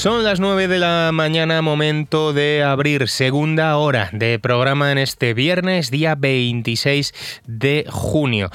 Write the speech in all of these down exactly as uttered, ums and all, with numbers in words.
Son las nueve de la mañana, momento de abrir segunda hora de programa en este viernes, día veintiséis de junio.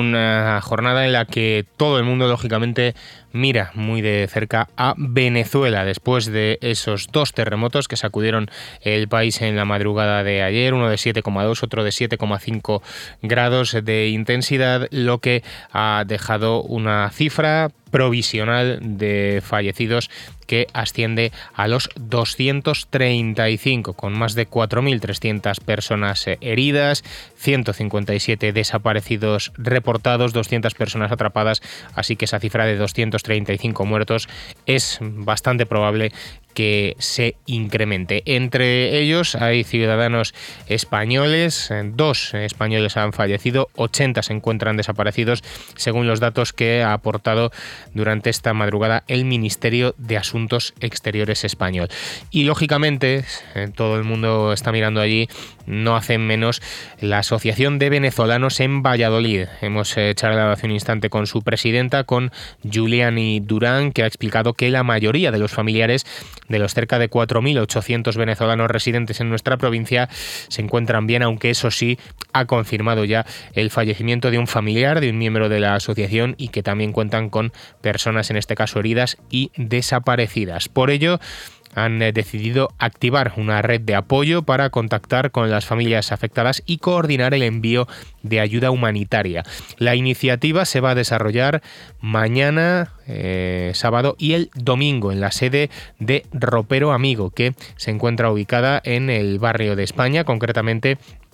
Una jornada en la que todo el mundo, lógicamente, mira muy de cerca a Venezuela después de esos dos terremotos que sacudieron el país en la madrugada de ayer, uno de siete coma dos, otro de siete coma cinco grados de intensidad, lo que ha dejado una cifra provisional de fallecidos que asciende a los doscientos treinta y cinco, con más de cuatro mil trescientas personas heridas, ciento cincuenta y siete desaparecidos reportados, doscientas personas atrapadas, así que esa cifra de doscientos treinta y cinco muertos es bastante probable que se incremente. Entre ellos hay ciudadanos españoles, dos españoles han fallecido, ochenta se encuentran desaparecidos, según los datos que ha aportado durante esta madrugada el Ministerio de Asuntos Exteriores español. Y lógicamente, todo el mundo está mirando allí, no hacen menos la Asociación de Venezolanos en Valladolid. Hemos eh, charlado hace un instante con su presidenta, con Juliani Durán, que ha explicado que la mayoría de los familiares de los cerca de cuatro mil ochocientos venezolanos residentes en nuestra provincia se encuentran bien, aunque eso sí, ha confirmado ya el fallecimiento de un familiar, de un miembro de la asociación, y que también cuentan con personas, en este caso heridas y desaparecidas. Por ello, han decidido activar una red de apoyo para contactar con las familias afectadas y coordinar el envío de ayuda humanitaria. La iniciativa se va a desarrollar mañana, eh, sábado y el domingo en la sede de Ropero Amigo, que se encuentra ubicada en el barrio de España, concretamente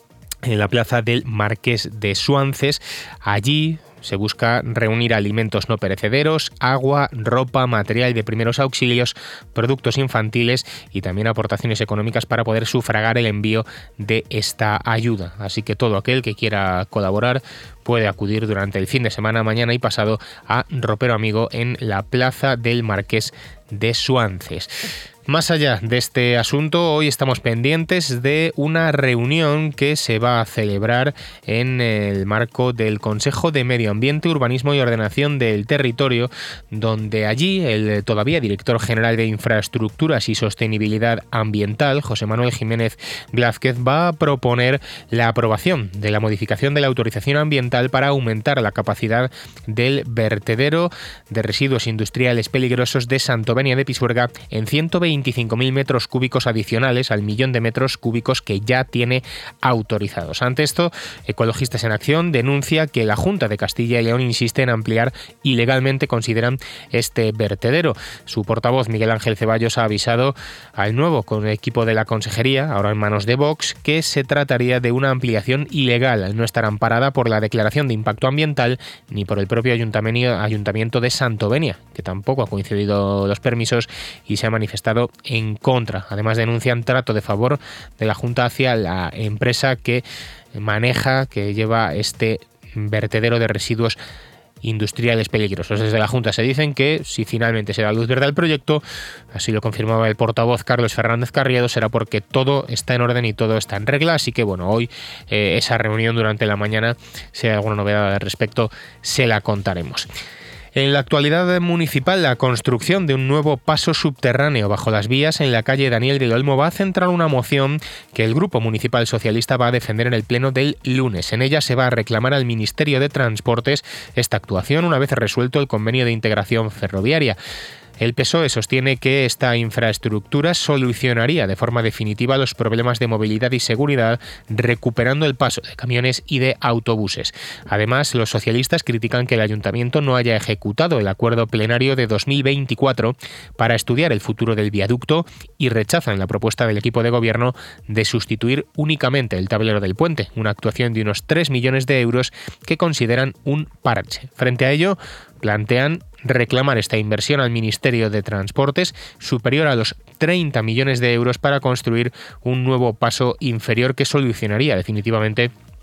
en la plaza del Marqués de Suances. Allí se busca reunir alimentos no perecederos, agua, ropa, material de primeros auxilios, productos infantiles y también aportaciones económicas para poder sufragar el envío de esta ayuda. Así que todo aquel que quiera colaborar puede acudir durante el fin de semana, mañana y pasado, a Ropero Amigo en la plaza del Marqués de Suances. Más allá de este asunto, hoy estamos pendientes de una reunión que se va a celebrar en el marco del Consejo de Medio Ambiente, Urbanismo y Ordenación del Territorio, donde allí el todavía director general de Infraestructuras y Sostenibilidad Ambiental, José Manuel Jiménez Blázquez, va a proponer la aprobación de la modificación de la autorización ambiental para aumentar la capacidad del vertedero de residuos industriales peligrosos de Santovenia de Pisuerga en ciento veinticinco mil metros cúbicos adicionales al millón de metros cúbicos que ya tiene autorizados. Ante esto, Ecologistas en Acción denuncia que la Junta de Castilla y León insiste en ampliar ilegalmente, consideran, este vertedero. Su portavoz, Miguel Ángel Ceballos, ha avisado al nuevo con el equipo de la Consejería, ahora en manos de Vox, que se trataría de una ampliación ilegal, al no estar amparada por la declaración de impacto ambiental ni por el propio ayuntamiento, ayuntamiento de Santovenia, que tampoco ha concedido los permisos y se ha manifestado en contra. Además, denuncian trato de favor de la Junta hacia la empresa que maneja, que lleva este vertedero de residuos industriales peligrosos. Desde la Junta se dicen que si finalmente se da luz verde al proyecto, así lo confirmaba el portavoz Carlos Fernández Carriedo, será porque todo está en orden y todo está en regla. Así que bueno, hoy eh, esa reunión durante la mañana, si hay alguna novedad al respecto, se la contaremos. En la actualidad municipal, la construcción de un nuevo paso subterráneo bajo las vías en la calle Daniel del Olmo va a centrar una moción que el Grupo Municipal Socialista va a defender en el pleno del lunes. En ella se va a reclamar al Ministerio de Transportes esta actuación una vez resuelto el convenio de integración ferroviaria. El P S O E sostiene que esta infraestructura solucionaría de forma definitiva los problemas de movilidad y seguridad, recuperando el paso de camiones y de autobuses. Además, los socialistas critican que el ayuntamiento no haya ejecutado el acuerdo plenario de dos mil veinticuatro para estudiar el futuro del viaducto y rechazan la propuesta del equipo de gobierno de sustituir únicamente el tablero del puente, una actuación de unos tres millones de euros que consideran un parche. Frente a ello, plantean reclamar esta inversión al Ministerio de Transportes superior a los treinta millones de euros para construir un nuevo paso inferior que solucionaría definitivamente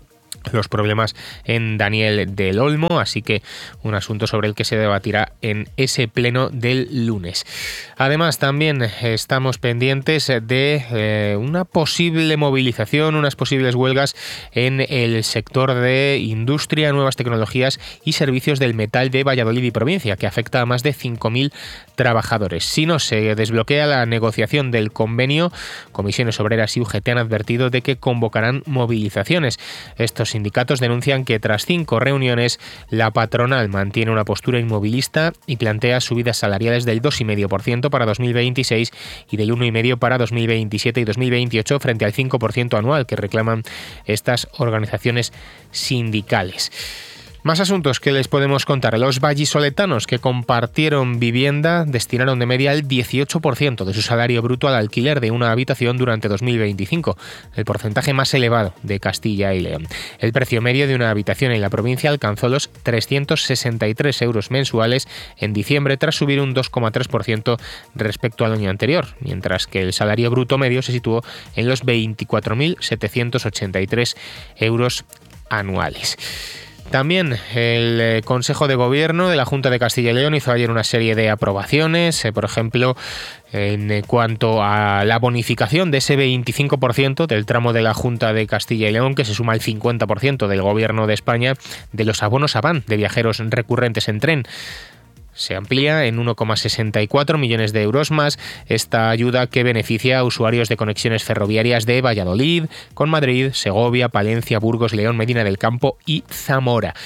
los problemas en Daniel del Olmo, así que un asunto sobre el que se debatirá en ese pleno del lunes. Además, también estamos pendientes de eh, una posible movilización, unas posibles huelgas en el sector de industria, nuevas tecnologías y servicios del metal de Valladolid y provincia, que afecta a más de cinco mil trabajadores. Si no se desbloquea la negociación del convenio, Comisiones Obreras y U G T han advertido de que convocarán movilizaciones. Estos sindicatos denuncian que tras cinco reuniones la patronal mantiene una postura inmovilista y plantea subidas salariales del dos coma cinco por ciento para dos mil veintiséis y del uno coma cinco por ciento para dos mil veintisiete y dos mil veintiocho frente al cinco por ciento anual que reclaman estas organizaciones sindicales. Más asuntos que les podemos contar. Los vallisoletanos que compartieron vivienda destinaron de media el dieciocho por ciento de su salario bruto al alquiler de una habitación durante dos mil veinticinco, el porcentaje más elevado de Castilla y León. El precio medio de una habitación en la provincia alcanzó los trescientos sesenta y tres euros mensuales en diciembre, tras subir un dos coma tres por ciento respecto al año anterior, mientras que el salario bruto medio se situó en los veinticuatro mil setecientos ochenta y tres euros anuales. También el Consejo de Gobierno de la Junta de Castilla y León hizo ayer una serie de aprobaciones, eh, por ejemplo, en cuanto a la bonificación de ese veinticinco por ciento del tramo de la Junta de Castilla y León, que se suma al cincuenta por ciento del Gobierno de España, de los abonos Avant de viajeros recurrentes en tren. Se amplía en uno coma sesenta y cuatro millones de euros más esta ayuda que beneficia a usuarios de conexiones ferroviarias de Valladolid, con Madrid, Segovia, Palencia, Burgos, León, Medina del Campo y Zamora.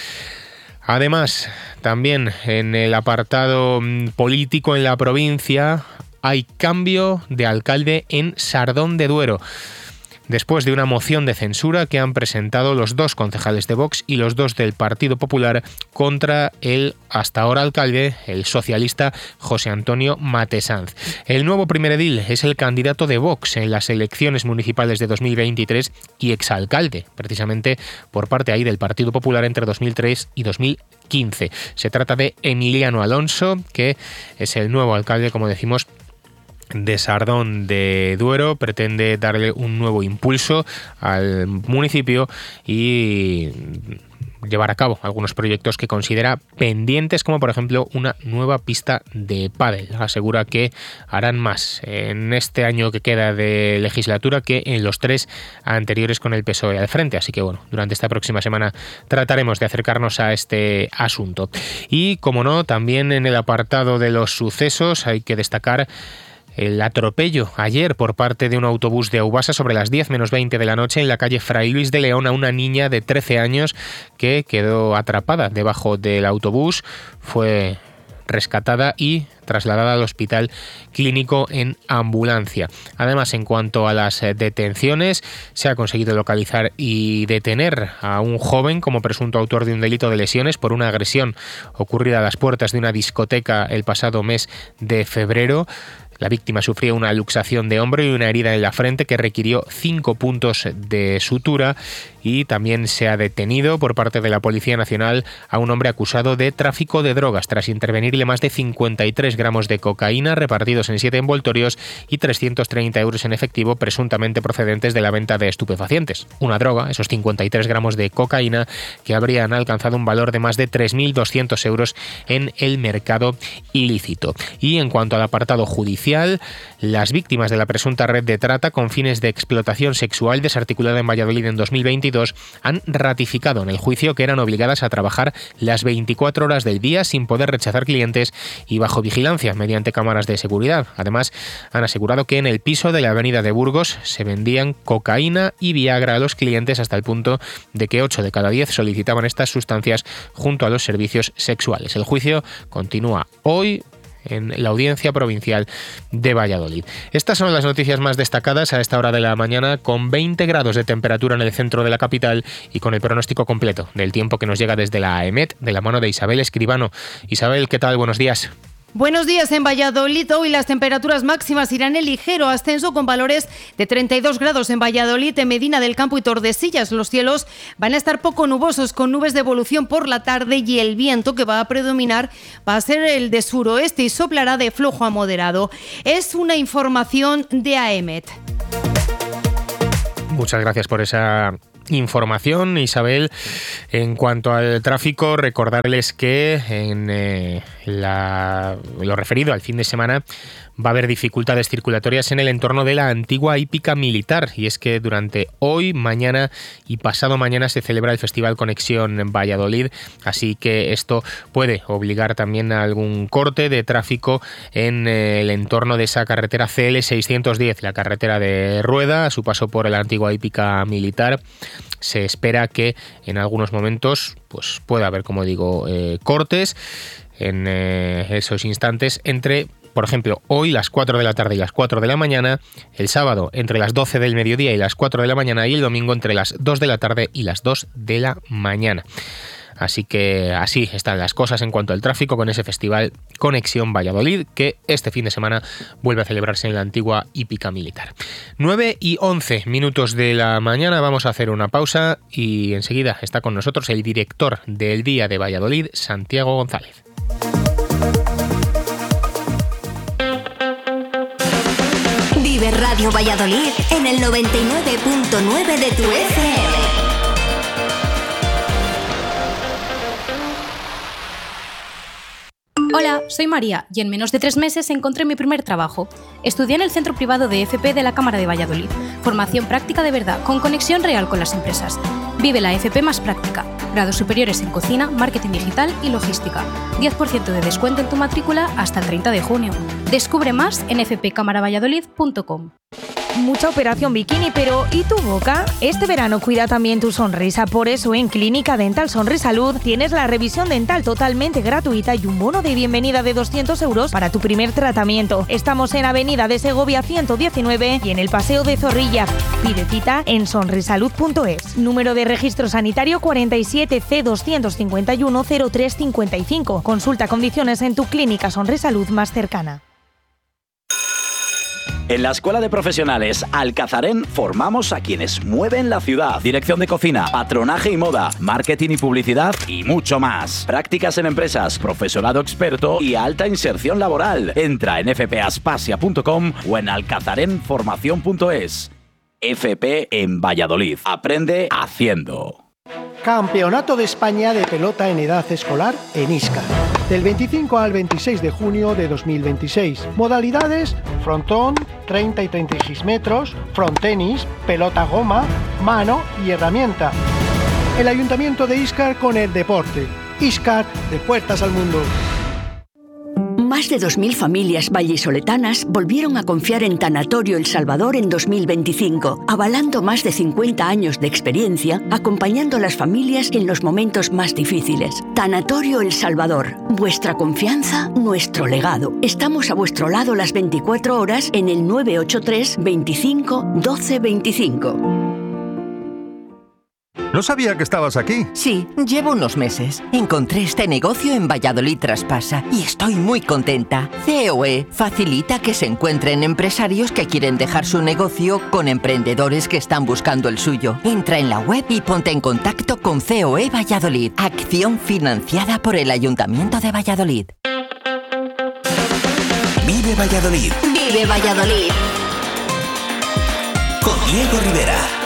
Además, también en el apartado político en la provincia hay cambio de alcalde en Sardón de Duero, después de una moción de censura que han presentado los dos concejales de Vox y los dos del Partido Popular contra el hasta ahora alcalde, el socialista José Antonio Matesanz. El nuevo primer edil es el candidato de Vox en las elecciones municipales de dos mil veintitrés y exalcalde, precisamente por parte ahí del Partido Popular entre dos mil tres y dos mil quince. Se trata de Emiliano Alonso, que es el nuevo alcalde, como decimos, de Sardón de Duero. Pretende darle un nuevo impulso al municipio y llevar a cabo algunos proyectos que considera pendientes, como por ejemplo una nueva pista de pádel. Asegura que harán más en este año que queda de legislatura que en los tres anteriores con el P S O E al frente. Así que bueno, durante esta próxima semana trataremos de acercarnos a este asunto. Y como no, también en el apartado de los sucesos hay que destacar el atropello ayer por parte de un autobús de Aubasa sobre las diez menos veinte de la noche en la calle Fray Luis de León a una niña de trece años que quedó atrapada debajo del autobús. Fue rescatada y trasladada al hospital clínico en ambulancia. Además, en cuanto a las detenciones, se ha conseguido localizar y detener a un joven como presunto autor de un delito de lesiones por una agresión ocurrida a las puertas de una discoteca el pasado mes de febrero. La víctima sufrió una luxación de hombro y una herida en la frente que requirió cinco puntos de sutura, y también se ha detenido por parte de la Policía Nacional a un hombre acusado de tráfico de drogas tras intervenirle más de cincuenta y tres gramos de cocaína repartidos en siete envoltorios y trescientos treinta euros en efectivo presuntamente procedentes de la venta de estupefacientes. Una droga, esos cincuenta y tres gramos de cocaína, que habrían alcanzado un valor de más de tres mil doscientos euros en el mercado ilícito. Y en cuanto al apartado judicial, las víctimas de la presunta red de trata con fines de explotación sexual desarticulada en Valladolid en dos mil veintidós han ratificado en el juicio que eran obligadas a trabajar las veinticuatro horas del día sin poder rechazar clientes y bajo vigilancia mediante cámaras de seguridad. Además, han asegurado que en el piso de la avenida de Burgos se vendían cocaína y Viagra a los clientes, hasta el punto de que ocho de cada diez solicitaban estas sustancias junto a los servicios sexuales. El juicio continúa hoy en la Audiencia Provincial de Valladolid. Estas son las noticias más destacadas a esta hora de la mañana, con veinte grados de temperatura en el centro de la capital y con el pronóstico completo del tiempo que nos llega desde la AEMET, de la mano de Isabel Escribano. Isabel, ¿qué tal? Buenos días. Buenos días en Valladolid. Hoy las temperaturas máximas irán en ligero ascenso con valores de treinta y dos grados en Valladolid, en Medina del Campo y Tordesillas. Los cielos van a estar poco nubosos con nubes de evolución por la tarde y el viento que va a predominar va a ser el de suroeste y soplará de flojo a moderado. Es una información de AEMET. Muchas gracias por esa información, Isabel. En cuanto al tráfico, recordarles que en eh, la, lo referido al fin de semana va a haber dificultades circulatorias en el entorno de la antigua hípica militar, y es que durante hoy, mañana y pasado mañana se celebra el Festival Conexión en Valladolid, así que esto puede obligar también a algún corte de tráfico en el entorno de esa carretera C L seiscientos diez, la carretera de Rueda, a su paso por la antigua hípica militar. Se espera que en algunos momentos pues pueda haber, como digo, eh, cortes en eh, esos instantes entre, por ejemplo, hoy las cuatro de la tarde y las cuatro de la mañana, el sábado entre las doce del mediodía y las cuatro de la mañana y el domingo entre las dos de la tarde y las dos de la mañana. Así que así están las cosas en cuanto al tráfico con ese festival Conexión Valladolid, que este fin de semana vuelve a celebrarse en la antigua hípica militar. nueve y once minutos de la mañana, vamos a hacer una pausa y enseguida está con nosotros el director del Día de Valladolid, Santiago González. Vive Radio Valladolid en el noventa y nueve punto nueve de tu F M. Hola, soy María y en menos de tres meses encontré mi primer trabajo. Estudié en el Centro Privado de F P de la Cámara de Valladolid. Formación práctica de verdad, con conexión real con las empresas. Vive la F P más práctica. Grados superiores en cocina, marketing digital y logística. diez por ciento de descuento en tu matrícula hasta el treinta de junio. Descubre más en f p cámara valladolid punto com. Mucha operación bikini, pero ¿y tu boca? Este verano cuida también tu sonrisa, por eso en Clínica Dental Sonrisalud tienes la revisión dental totalmente gratuita y un bono de bienvenida de doscientos euros para tu primer tratamiento. Estamos en Avenida de Segovia ciento diecinueve y en el Paseo de Zorrilla. Pide cita en sonrisalud punto es. Número de registro sanitario cuarenta y siete C doscientos cincuenta y uno cero tres cincuenta y cinco. Consulta condiciones en tu clínica Sonrisalud más cercana. En la Escuela de Profesionales Alcazarén formamos a quienes mueven la ciudad. Dirección de cocina, patronaje y moda, marketing y publicidad y mucho más. Prácticas en empresas, profesorado experto y alta inserción laboral. Entra en f p aspasia punto com o en alcazaren formación punto es. F P en Valladolid. Aprende haciendo. Campeonato de España de pelota en edad escolar en Íscar. Del veinticinco al veintiséis de junio de dos mil veintiséis. Modalidades: frontón, treinta y treinta y seis metros, frontenis, pelota goma, mano y herramienta. El Ayuntamiento de Íscar con el deporte. Íscar, de puertas al mundo. Más de dos mil familias vallisoletanas volvieron a confiar en Tanatorio El Salvador en dos mil veinticinco, avalando más de cincuenta años de experiencia, acompañando a las familias en los momentos más difíciles. Tanatorio El Salvador, vuestra confianza, nuestro legado. Estamos a vuestro lado las veinticuatro horas en el nueve ocho tres, veinticinco, doce veinticinco. No sabía que estabas aquí. Sí, llevo unos meses. Encontré este negocio en Valladolid Traspasa y estoy muy contenta. C O E facilita que se encuentren empresarios que quieren dejar su negocio con emprendedores que están buscando el suyo. Entra en la web y ponte en contacto con C O E Valladolid. Acción financiada por el Ayuntamiento de Valladolid. Vive Valladolid. Vive Valladolid. Con Diego Rivera.